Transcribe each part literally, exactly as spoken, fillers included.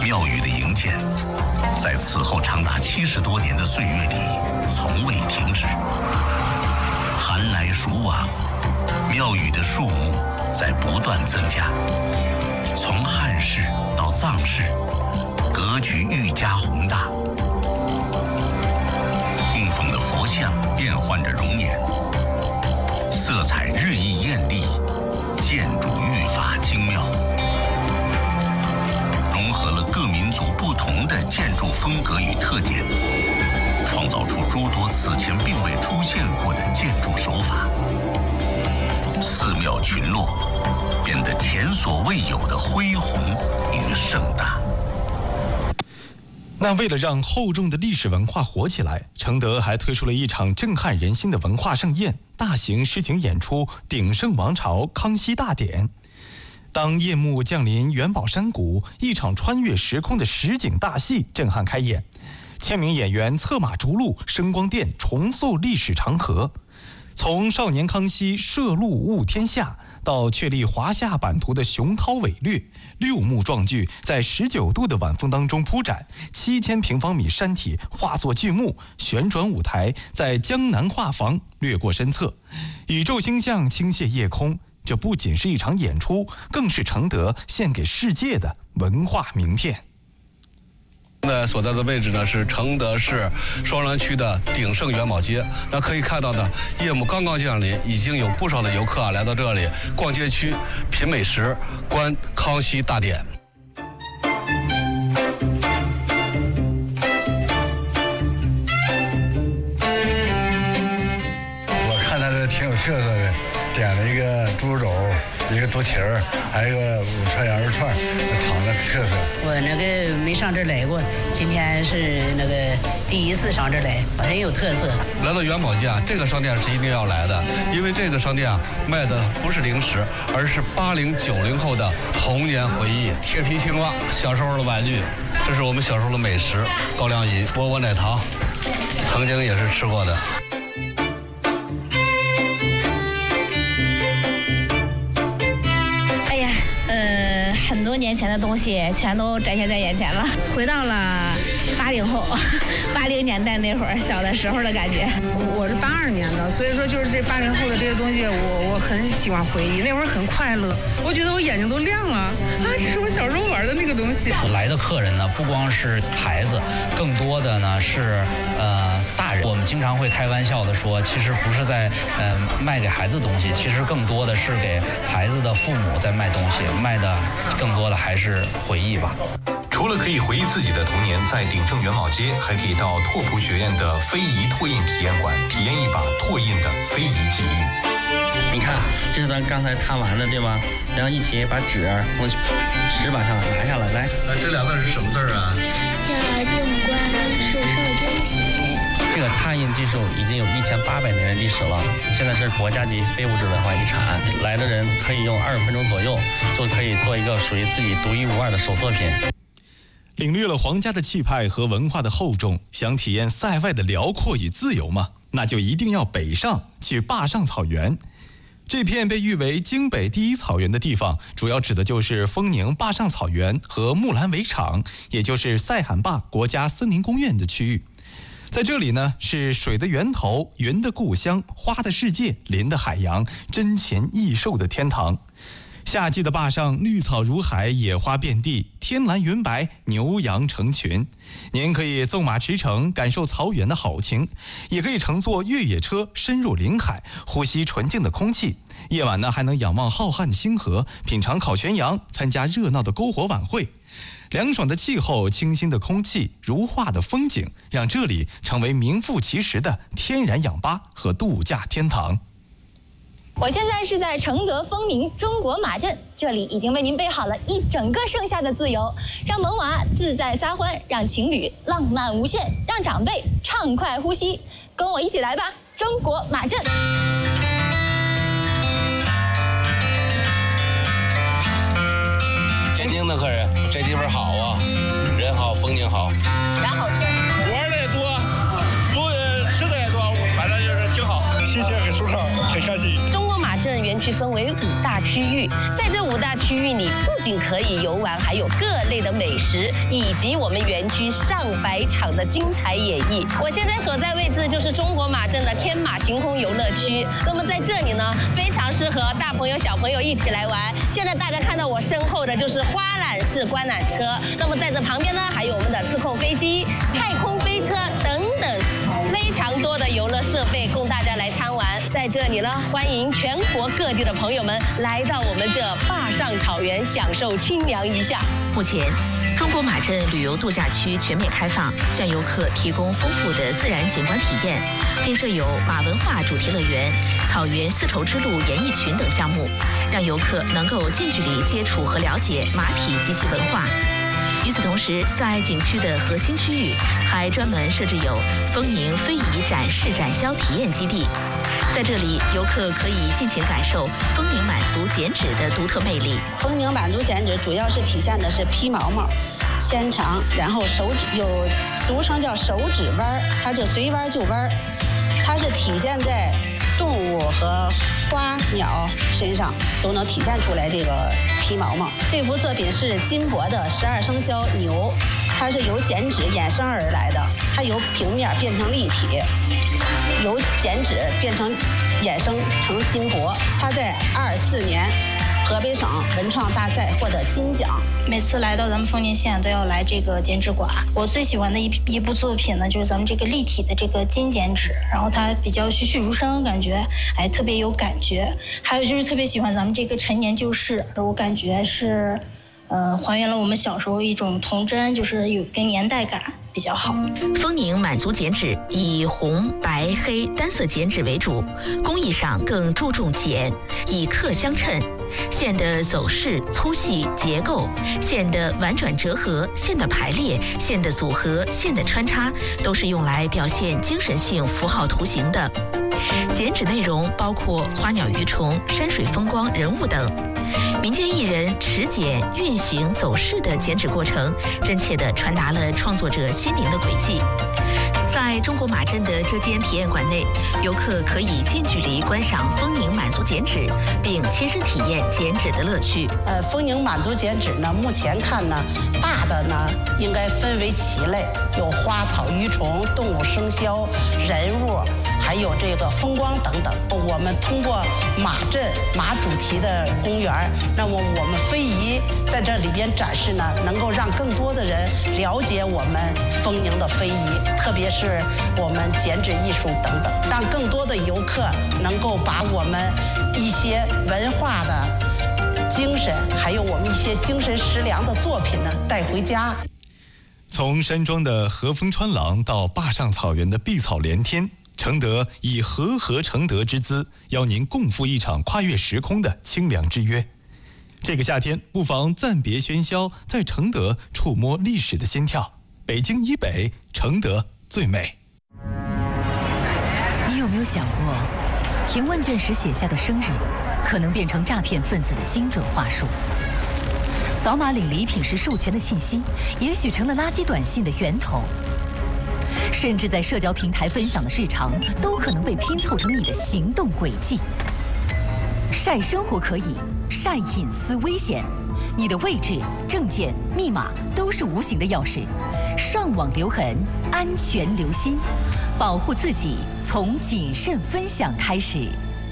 庙宇的营建，在此后长达七十多年的岁月里，从未停止。寒来暑往，庙宇的数目在不断增加。从汉式到藏式，格局愈加宏大。供奉的佛像变换着容颜，色彩日益艳丽，建筑愈发精妙，融合了各民族不同的建筑风格与特点，创造出诸多此前并未出现过的建筑手法。寺庙群落变得前所未有的恢宏与盛大。 那为了让厚重的历史文化活起来，承德还推出了一场震撼人心的文化盛宴——大型实景演出《鼎盛王朝康熙大典》。当夜幕降临元宝山谷，一场穿越时空的实景大戏震撼开演，千名演员策马逐鹿，声光电重塑历史长河。从少年康熙涉陆悟天下，到确立华夏版图的雄韬伟略，六幕壮剧在十九度的晚风当中铺展，七千平方米山体化作巨幕，旋转舞台在江南画舫掠过身侧，宇宙星象倾泻夜空。这不仅是一场演出，更是承德献给世界的文化名片。 现在所在的位置呢是承德市双兰区的鼎盛元宝街。那可以看到呢，夜幕刚刚降临，已经有不少的游客啊来到这里逛街区、品美食、观康熙大典。 我看它这挺有特色的，点了一个猪肉，一个猪蹄儿，还有一个五串羊肉串，厂的特色。 我那个没上这儿来过，今天是那个第一次上这儿来，很有特色。 来到元宝街啊，这个商店是一定要来的，因为这个商店啊卖的不是零食，而是八零九零后的童年回忆。铁皮青蛙，小时候的玩具，这是我们小时候的美食，高粱饴、窝窝奶糖，曾经也是吃过的。 很多年前的东西全都展现在眼前了，回到了八零后、八零年代那会儿小的时候的感觉。 我是八二年的，所以说就是这八零后的这些东西，我我很喜欢回忆，那会儿很快乐，我觉得我眼睛都亮了啊！这是我小时候玩的那个东西。 来的客人呢，不光是孩子，更多的呢是呃大人。我们经常会开玩笑的说，其实不是在呃卖给孩子东西，其实更多的是给孩子的父母在卖东西，卖的更多的还是回忆吧。 除了可以回忆自己的童年，在鼎盛元宝街还可以到拓扑学院的非遗拓印体验馆体验一把拓印的非遗技艺。 你看，这是咱刚才踏完的，对吧？然后一起把纸从石板上拿下来，来。 那这俩字是什么字啊？ 叫静观是受精体。 这个拓印技术已经有一千八百年的历史了，现在是国家级非物质文化遗产。来的人可以用二十分钟左右，就可以做一个属于自己独一无二的手作品。 领略了皇家的气派和文化的厚重，想体验塞外的辽阔与自由吗？那就一定要北上，去坝上草原。这片被誉为京北第一草原的地方，主要指的就是丰宁坝上草原和木兰围场，也就是塞罕坝国家森林公园的区域。在这里呢，是水的源头、云的故乡、花的世界、林的海洋、珍禽异兽的天堂。夏季的坝上绿草如海，野花遍地，天蓝云白，牛羊成群。您可以纵马驰骋，感受草原的好情，也可以乘坐越野车深入林海，呼吸纯净的空气。夜晚呢，还能仰望浩瀚的星河，品尝烤全羊，参加热闹的篝火晚会。凉爽的气候、清新的空气、如画的风景，让这里成为名副其实的天然氧吧和度假天堂。 我现在是在承德丰宁中国马镇，这里已经为您备好了一整个盛夏的自由，让萌娃自在撒欢，让情侣浪漫无限，让长辈畅快呼吸。跟我一起来吧，中国马镇。 天津的客人，这地方好啊，人好，风景好， 然好吃， 玩的也多，服务吃的也多，反正就是挺好， 新鲜很舒畅，很开心。 中国马镇原园区分为五大区域，在这五大区域里，不仅可以游玩，还有各类的美食，以及我们园区上百场的精彩演绎。我现在所在位置就是中国马镇的天马行空游乐区。那么在这里呢，非常适合大朋友小朋友一起来玩。现在大家看到我身后的就是花缆式观览车，那么在这旁边呢，还有我们的自控飞机、太空飞车等等非常多的游乐设备供大家来参玩。在这里呢，欢迎全国各地的朋友们来到我们这坝上草原，享受清凉一下。 目前，中国马镇旅游度假区全面开放，向游客提供丰富的自然景观体验，并设有马文化主题乐园、草原丝绸之路演艺群等项目，让游客能够近距离接触和了解马匹及其文化。与此同时，在景区的核心区域还专门设置有丰宁非遗展示展销体验基地，在这里，游客可以尽情感受丰宁满族剪纸的独特魅力。 丰宁满族剪纸主要是体现的是披毛毛、纤长，然后手指有俗称叫手指弯，它这随弯就弯，它是体现在动物和花鸟身上都能体现出来这个皮毛毛。这幅作品是金箔的十二生肖牛，它是由剪纸衍生而来的，它由平面变成立体，由剪纸变成衍生成金箔。它在二四年河北省文创大赛获得金奖。 每次来到咱们丰宁县都要来这个剪纸馆。我最喜欢的一一部作品呢，就是咱们这个立体的这个金剪纸，然后它比较栩栩如生，感觉哎特别有感觉。还有就是特别喜欢咱们这个陈年旧事，我感觉是呃还原了我们小时候一种童真，就是有个年代感比较好。 丰宁满族剪纸以红、白、黑单色剪纸为主，工艺上更注重剪，以刻相衬。线的走势、粗细、结构，线的婉转折合，线的排列，线的组合，线的穿插，都是用来表现精神性符号图形的。剪纸内容包括花鸟鱼虫、山水风光、人物等。民间艺人持剪、运行、走势的剪纸过程，真切地传达了创作者心灵的轨迹。在中国马镇的这间体验馆内，游客可以近距离观赏丰宁满族剪纸，并亲身体验剪纸的乐趣。 呃，丰宁满族剪纸呢，目前看呢，大的呢应该分为七类，有花草鱼虫、动物生肖、人物，还有这个风光等等。我们通过马镇马主题的公园，那么我们非遗在这里边展示呢，能够让更多的人了解我们丰宁的非遗，特别是我们剪纸艺术等等，让更多的游客能够把我们一些文化的精神，还有我们一些精神食粮的作品呢带回家。 从山庄的和风穿廊到坝上草原的碧草连天，承德以和合承德之姿，邀您共赴一场跨越时空的清凉之约。这个夏天，不妨暂别喧嚣，在承德触摸历史的心跳。北京以北，承德最美。 你有没有想过，填问卷时写下的生日，可能变成诈骗分子的精准话术？扫码领礼品时授权的信息，也许成了垃圾短信的源头。甚至在社交平台分享的日常，都可能被拼凑成你的行动轨迹。晒生活可以，晒隐私危险。你的位置、证件、密码都是无形的钥匙。上网留痕，安全留心，保护自己，从谨慎分享开始。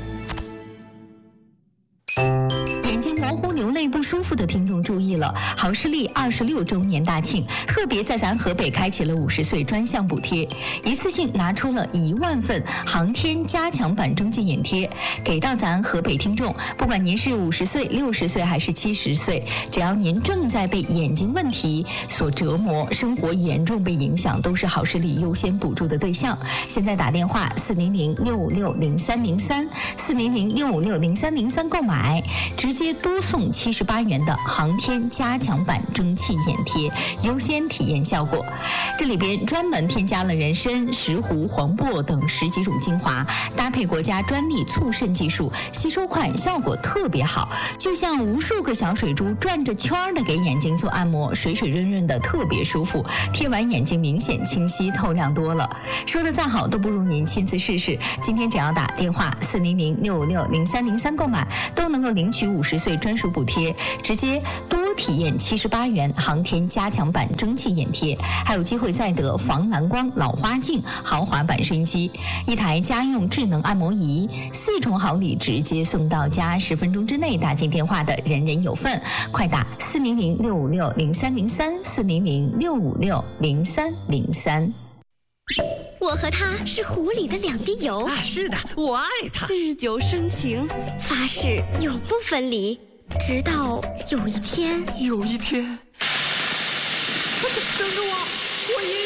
眼睛模糊、流泪不舒服的听众注意了，好视力二十六周年大庆，特别在咱河北开启了五十岁专项补贴，一次性拿出了一万份航天加强版中近眼贴，给到咱河北听众。不管您是五十岁、六十岁还是七十岁，只要您正在被眼睛问题所折磨，生活严重被影响，都是好视力优先补助的对象。现在打电话四零零六五六零三零三四零零六五六零三零三购买，直接多送七十八八元的航天加强版蒸汽眼贴，优先体验效果。这里边专门添加了人参、石斛、黄柏等十几种精华，搭配国家专利促渗技术，吸收快，效果特别好，就像无数个小水珠转着圈的给眼睛做按摩，水水润润的，特别舒服。贴完眼睛明显清晰透亮多了。说的再好都不如您亲自试试。今天只要打电话四零零六五六零三零三购买，都能够领取五十岁专属补贴，直接多体验七十八元航天加强版蒸汽眼贴，还有机会再得防蓝光老花镜豪华版收音机，一台家用智能按摩仪，四重好礼直接送到家，十分钟之内打进电话的人人有份。快打四零零六五六零三零三四零零六五六零三零三。 我和他是湖里的两滴油啊，是的，我爱他， 日久生情，发誓永不分离。直到有一天， 有一天，等等着我，我一